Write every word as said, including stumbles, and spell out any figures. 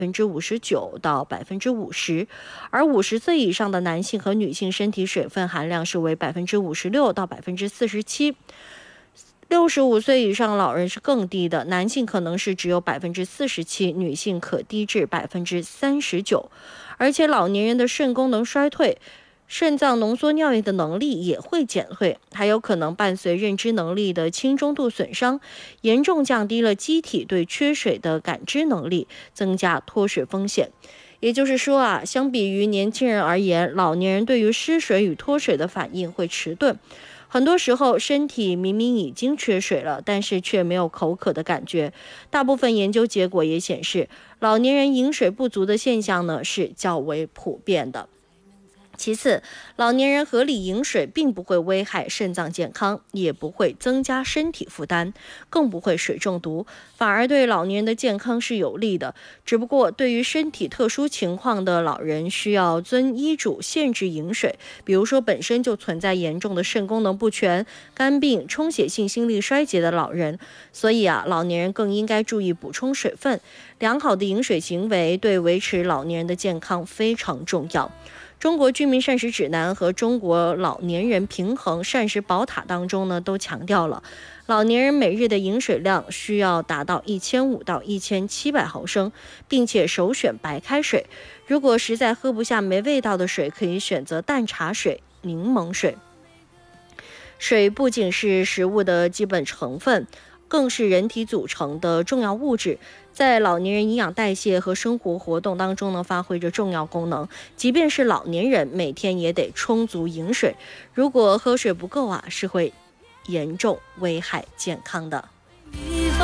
分之五十九到百分之五十，而五十岁以上的男性和女性身体水分含量是为百分之五十六到百分之四十七。六十五岁以上老人是更低的，男性可能是只有百分之四十七，女性可低至百分之三十九。而且老年人的肾功能衰退，肾脏浓缩尿液的能力也会减退，还有可能伴随认知能力的轻中度损伤，严重降低了机体对缺水的感知能力，增加脱水风险。也就是说啊，相比于年轻人而言，老年人对于失水与脱水的反应会迟钝。很多时候，身体明明已经缺水了，但是却没有口渴的感觉。大部分研究结果也显示，老年人饮水不足的现象呢是较为普遍的。其次，老年人合理饮水并不会危害肾脏健康，也不会增加身体负担，更不会水中毒，反而对老年人的健康是有利的。只不过对于身体特殊情况的老人，需要遵医嘱限制饮水，比如说本身就存在严重的肾功能不全、肝病、充血性心力衰竭的老人。所以啊，老年人更应该注意补充水分。良好的饮水行为对维持老年人的健康非常重要。中国居民膳食指南和中国老年人平衡膳食宝塔当中呢，都强调了老年人每日的饮水量需要达到一千五到一千七百毫升，并且首选白开水。如果实在喝不下没味道的水，可以选择淡茶水、柠檬水。水不仅是食物的基本成分，更是人体组成的重要物质，在老年人营养代谢和生活活动当中呢，发挥着重要功能。即便是老年人，每天也得充足饮水，如果喝水不够啊，是会严重危害健康的。